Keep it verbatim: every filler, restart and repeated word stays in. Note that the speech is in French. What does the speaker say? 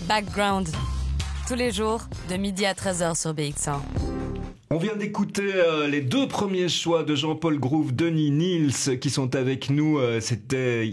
Background. Tous les jours, de midi à treize heures sur B X cent. On vient d'écouter euh, les deux premiers choix de Jean-Paul Groove, Denis Nils qui sont avec nous. Euh, c'était